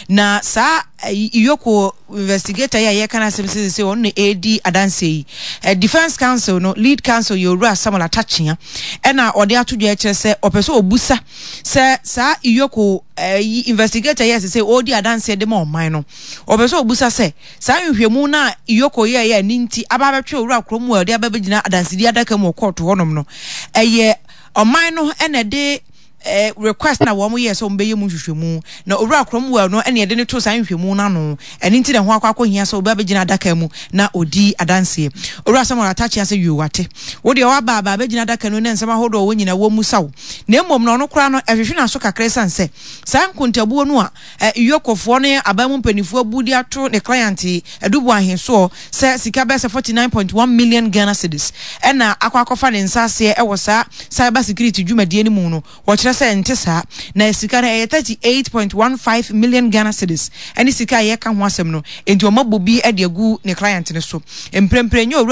na sa Iyoko investigator ya kana se on AD adanse defense counsel no lead counsel Yowura Samuel Atachia na ode atodwo e kire se opeso obusa se sa Iyoko investigator ya se odi adanse de ma oman no opeso obusa se sa nhwemu na Iyoko ya ninti aba betwe owura kromu ode ababegina adanse di adaka mu court honom no eye oman no ene de request na wo mo yes o mbeye mu hwehwemu na owura kromwell no ene de ne to san hwehwemu na no eni nti de ho akwa hia so oba begina daka mu na odi adanse owura Samuel Atachia se yuwate wo de wa ba begina daka no ne nsema hodo wo nyina wo mu sawo na mmom no kra no ehwehwe na so kakra sanse san kontabuo no a Iyokofo ne abamu mpanifo abudi ato ne client edubu ahenso se sika be se 49.1 million Ghana cedis ena akwakofa ne nsase e wo sa cyber security dwumadie ni mu no wo say ntesa na sika na 38.15 million Ghana cedis ani sika ye ka ho asem no enti o mabobi e de agu ne client ne so empremprenyo